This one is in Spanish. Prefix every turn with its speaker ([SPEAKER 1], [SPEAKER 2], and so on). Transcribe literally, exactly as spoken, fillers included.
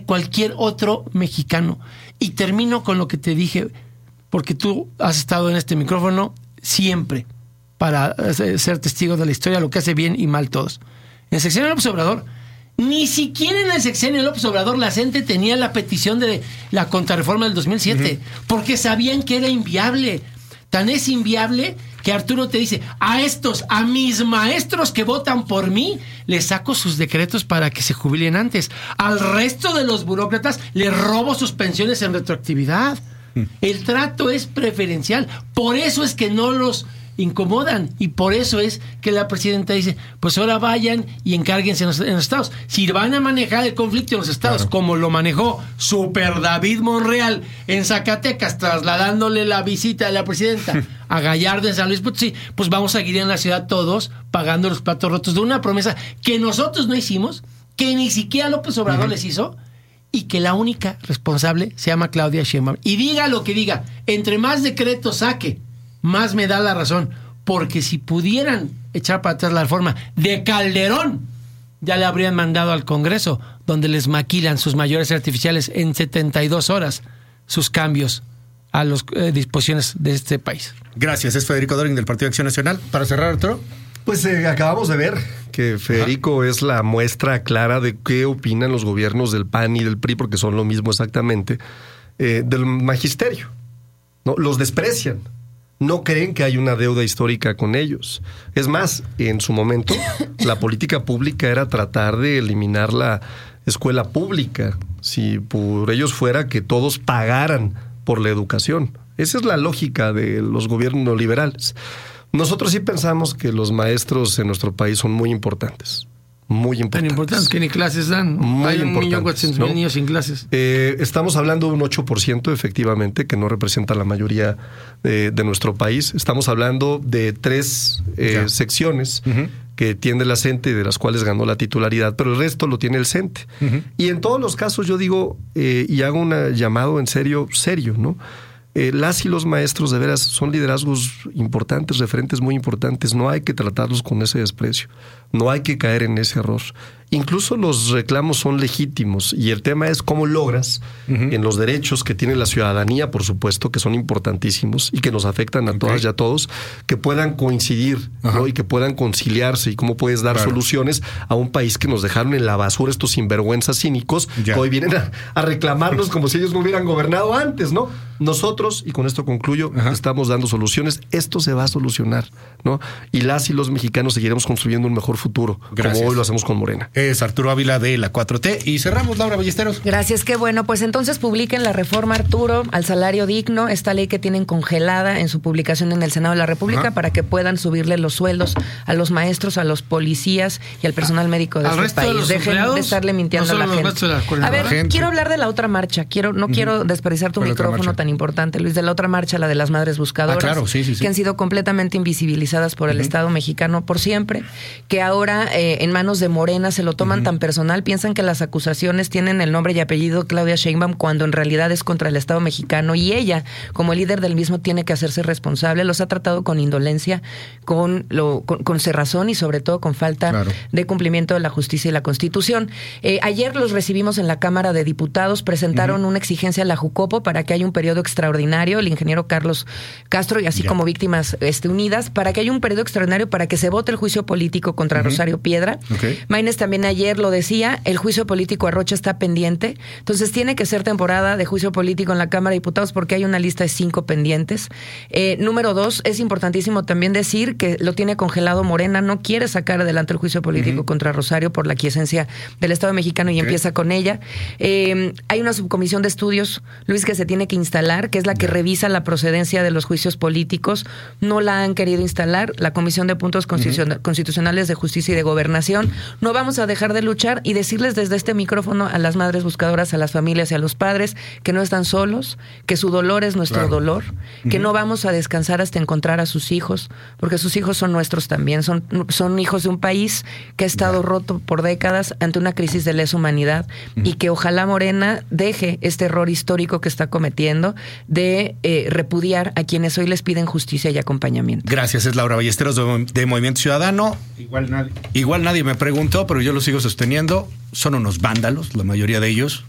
[SPEAKER 1] cualquier otro mexicano. Y termino con lo que te dije, porque tú has estado en este micrófono siempre para ser testigo de la historia, lo que hace bien y mal todos. En el sexenio de López Obrador, ni siquiera en el sexenio de López Obrador la gente tenía la petición de la contrarreforma del dos mil siete, uh-huh. porque sabían que era inviable. Tan es inviable que Arturo te dice, a estos, a mis maestros que votan por mí, les saco sus decretos para que se jubilen antes. Al resto de los burócratas les robo sus pensiones en retroactividad. Mm. El trato es preferencial. Por eso es que no los incomodan, y por eso es que la presidenta dice, pues ahora vayan y encárguense en los, en los estados. Si van a manejar el conflicto en los estados, claro. como lo manejó Super David Monreal en Zacatecas, trasladándole la visita de la presidenta a Gallardo en San Luis Potosí, pues vamos a seguir en la ciudad todos pagando los platos rotos de una promesa que nosotros no hicimos, que ni siquiera López Obrador uh-huh. les hizo, y que la única responsable se llama Claudia Sheinbaum. Y diga lo que diga, entre más decretos saque, más me da la razón, porque si pudieran echar para atrás la reforma de Calderón, ya le habrían mandado al Congreso, donde les maquilan sus mayores artificiales en setenta y dos horas sus cambios a las eh, disposiciones de este país.
[SPEAKER 2] Gracias, es Federico Doring del Partido Acción Nacional. Para cerrar, Arturo.
[SPEAKER 3] Pues eh, acabamos de ver que Federico Ajá. es la muestra clara de qué opinan los gobiernos del P A N y del P R I, porque son lo mismo exactamente, eh, del magisterio, ¿no? Los desprecian. No creen que hay una deuda histórica con ellos. Es más, en su momento, la política pública era tratar de eliminar la escuela pública. Si por ellos fuera que todos pagaran por la educación. Esa es la lógica de los gobiernos liberales. Nosotros sí pensamos que los maestros en nuestro país son muy importantes. Muy importantes.
[SPEAKER 1] Tan importantes que ni clases dan.
[SPEAKER 3] Muy
[SPEAKER 1] Hay un millón cuatrocientos mil
[SPEAKER 3] ¿no?
[SPEAKER 1] niños sin clases.
[SPEAKER 3] Eh, estamos hablando de un ocho por ciento efectivamente, que no representa la mayoría eh, de nuestro país. Estamos hablando de tres eh, secciones uh-huh. que tiene la CENTE, de las cuales ganó la titularidad, pero el resto lo tiene el CENTE. Uh-huh. Y en todos los casos yo digo, eh, y hago un llamado en serio, serio, ¿no? Eh, las y los maestros de veras son liderazgos importantes, referentes muy importantes. No hay que tratarlos con ese desprecio. No hay que caer en ese error. Incluso los reclamos son legítimos y el tema es cómo logras uh-huh. en los derechos que tiene la ciudadanía, por supuesto, que son importantísimos y que nos afectan a okay. todas y a todos, que puedan coincidir uh-huh. ¿no? y que puedan conciliarse, y cómo puedes dar claro. soluciones a un país que nos dejaron en la basura estos sinvergüenzas cínicos ya. que hoy vienen a, a reclamarnos como si ellos no hubieran gobernado antes, ¿no? Nosotros, y con esto concluyo, uh-huh. estamos dando soluciones. Esto se va a solucionar, ¿no? Y las y los mexicanos seguiremos construyendo un mejor futuro, Gracias. como hoy lo hacemos con Morena.
[SPEAKER 2] Es Arturo Ávila de la cuatro T. Y cerramos, Laura Ballesteros.
[SPEAKER 4] Gracias, qué bueno. Pues entonces publiquen la reforma, Arturo, al salario digno, esta ley que tienen congelada en su publicación en el Senado de la República, Ajá. para que puedan subirle los sueldos a los maestros, a los policías y al personal médico de
[SPEAKER 1] al
[SPEAKER 4] este país.
[SPEAKER 1] De
[SPEAKER 4] Dejen de estarle mintiendo
[SPEAKER 1] no
[SPEAKER 4] a la gente.
[SPEAKER 1] La
[SPEAKER 4] a ver,
[SPEAKER 2] gente.
[SPEAKER 4] quiero hablar de la otra marcha. Quiero, no uh-huh. quiero desperdiciar tu micrófono tan importante, Luis, de la otra marcha, la de las madres buscadoras,
[SPEAKER 2] ah, claro, sí, sí, sí.
[SPEAKER 4] que han sido completamente invisibilizadas por el uh-huh. Estado mexicano por siempre, que ahora eh, en manos de Morena se lo toman uh-huh. tan personal, piensan que las acusaciones tienen el nombre y apellido Claudia Sheinbaum, cuando en realidad es contra el Estado mexicano, y ella, como líder del mismo, tiene que hacerse responsable. Los ha tratado con indolencia, con, lo, con, con cerrazón y sobre todo con falta claro. de cumplimiento de la justicia y la Constitución. Eh, ayer los recibimos en la Cámara de Diputados, presentaron uh-huh. una exigencia a la Jucopo para que haya un periodo extraordinario, el ingeniero Carlos Castro y así yeah. como Víctimas este, Unidas, para que haya un periodo extraordinario para que se vote el juicio político contra uh-huh. Rosario Piedra. Okay. Maynes también ayer lo decía, el juicio político a Rocha está pendiente, entonces tiene que ser temporada de juicio político en la Cámara de Diputados porque hay una lista de cinco pendientes. Eh, número dos, es importantísimo también decir que lo tiene congelado Morena, no quiere sacar adelante el juicio político uh-huh. contra Rosario por la aquiescencia del Estado mexicano y okay. empieza con ella. Eh, hay una subcomisión de estudios, Luis, que se tiene que instalar, que es la que yeah. revisa la procedencia de los juicios políticos. No la han querido instalar. La Comisión de Puntos Constitucion- uh-huh. Constitucionales de Justicia y de Gobernación. No vamos a dejar de luchar y decirles desde este micrófono a las madres buscadoras, a las familias y a los padres que no están solos, que su dolor es nuestro claro. dolor, uh-huh. que no vamos a descansar hasta encontrar a sus hijos, porque sus hijos son nuestros también, son, son hijos de un país que ha estado roto por décadas ante una crisis de lesa humanidad uh-huh. y que ojalá Morena deje este error histórico que está cometiendo de eh, repudiar a quienes hoy les piden justicia y acompañamiento.
[SPEAKER 2] Gracias, es Laura Ballesteros de, de Movimiento Ciudadano. Igual nadie. Igual nadie me preguntó, pero yo lo sigo sosteniendo. Son unos vándalos, la mayoría de ellos.